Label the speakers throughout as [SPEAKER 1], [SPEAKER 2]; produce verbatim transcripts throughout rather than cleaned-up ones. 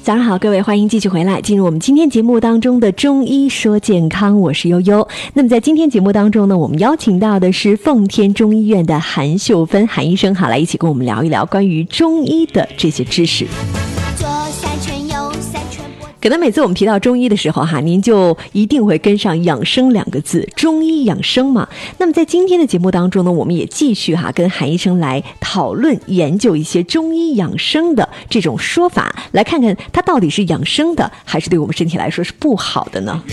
[SPEAKER 1] 早上好，各位，欢迎继续回来，进入我们今天节目当中的中医说健康，我是悠悠。那么在今天节目当中呢，我们邀请到的是奉天中医院的韩秀芬韩医生，好，来一起跟我们聊一聊关于中医的这些知识。可能每次我们提到中医的时候哈，您就一定会跟上养生两个字，中医养生嘛。那么在今天的节目当中呢，我们也继续哈跟韩医生来讨论研究一些中医养生的这种说法，来看看它到底是养生的还是对我们身体来说是不好的呢？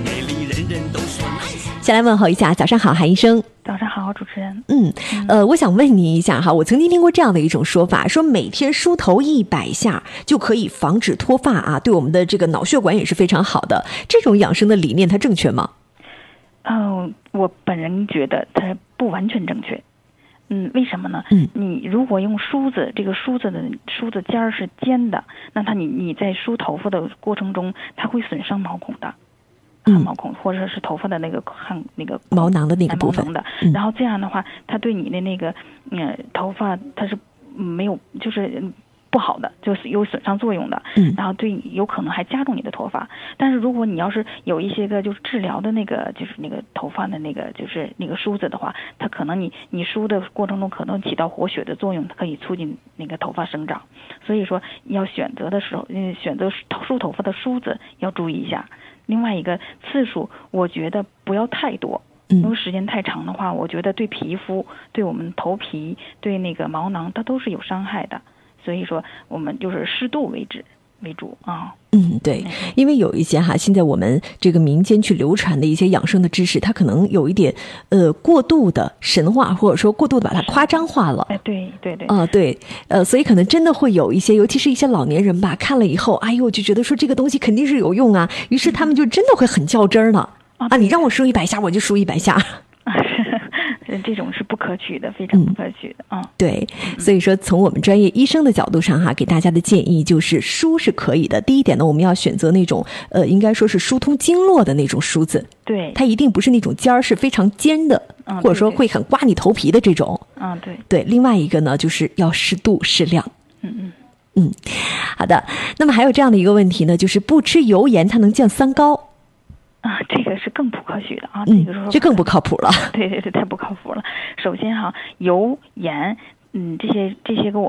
[SPEAKER 1] 先来问候一下，早上好，韩医生。
[SPEAKER 2] 早上好，主持人。
[SPEAKER 1] 嗯，呃，我想问您一下哈，我曾经听过这样的一种说法，说每天梳头一百下就可以防止脱发啊，对我们的这个脑血管也是非常好的。这种养生的理念它正确吗？
[SPEAKER 2] 嗯、呃，我本人觉得它不完全正确。嗯，为什么呢？
[SPEAKER 1] 嗯，
[SPEAKER 2] 你如果用梳子，这个梳子的梳子尖儿是尖的，那它你你在梳头发的过程中，它会损伤毛孔的。汗毛孔或者是头发的那个汗那个
[SPEAKER 1] 毛囊的那个部分
[SPEAKER 2] 的，然后这样的话，它对你的那个嗯头发它是没有就是不好的，就是有损伤作用的，
[SPEAKER 1] 嗯，
[SPEAKER 2] 然后对有可能还加重你的脱发。但是如果你要是有一些个就是治疗的那个就是那个头发的那个就是那个梳子的话，它可能你你梳的过程中可能起到活血的作用，它可以促进那个头发生长。所以说要选择的时候，嗯，选择梳头发的梳子要注意一下。另外一个次数，我觉得不要太多，因为时间太长的话，我觉得对皮肤、对我们头皮、对那个毛囊，它都是有伤害的。所以说，我们就是适度为止为主啊。
[SPEAKER 1] 嗯，对，因为有一些哈，现在我们这个民间去流传的一些养生的知识，它可能有一点呃过度的神话，或者说过度的把它夸张化了。
[SPEAKER 2] 哎，对对对，
[SPEAKER 1] 啊、呃，对，呃，所以可能真的会有一些，尤其是一些老年人吧，看了以后，哎呦，就觉得说这个东西肯定是有用啊，于是他们就真的会很较真儿了。
[SPEAKER 2] 啊，
[SPEAKER 1] 啊，你让我梳一百下，我就梳一百下。
[SPEAKER 2] 这种是不可取的，非常不可取的啊、嗯。
[SPEAKER 1] 对，所以说从我们专业医生的角度上哈，给大家的建议就是梳是可以的。第一点呢，我们要选择那种呃，应该说是疏通经络的那种梳子。
[SPEAKER 2] 对，
[SPEAKER 1] 它一定不是那种尖儿是非常尖的，
[SPEAKER 2] 嗯、
[SPEAKER 1] 或者说会很刮你头皮的这种。
[SPEAKER 2] 嗯，对
[SPEAKER 1] 对。另外一个呢，就是要适度适量。
[SPEAKER 2] 嗯嗯
[SPEAKER 1] 嗯，好的。那么还有这样的一个问题呢，就是不吃油盐，它能降三高。
[SPEAKER 2] 啊，这个是更不可取的啊！
[SPEAKER 1] 嗯、
[SPEAKER 2] 这个说
[SPEAKER 1] 这更不靠谱了。
[SPEAKER 2] 对对对，太不靠谱了。首先哈，油盐，嗯，这些这些个我。